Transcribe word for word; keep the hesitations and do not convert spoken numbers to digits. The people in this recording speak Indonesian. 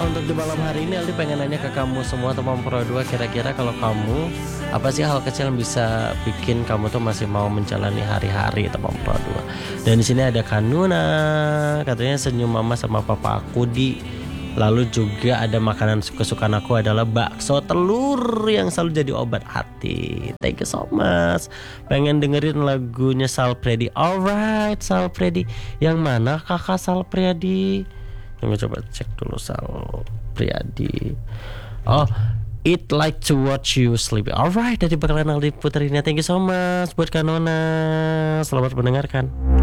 Untuk di malam hari ini Aldi pengen nanya ke kamu semua teman Pro dua, kira-kira kalau kamu apa sih hal kecil yang bisa bikin kamu tuh masih mau menjalani hari-hari teman Pro dua. Dan di sini ada Kanuna, katanya senyum mama sama papa aku di. Lalu juga ada makanan kesukaan aku adalah bakso telur yang selalu jadi obat hati. Thank you so much. Pengen dengerin lagunya Sal Priadi. Alright Sal Priadi. Yang mana kakak Sal Priadi? Tunggu coba cek dulu Sal Priadi. Oh, It Like to Watch You Sleep. Alright, dari bakalan Aldi puterinya. Thank you so much buat Kanona. Selamat mendengarkan.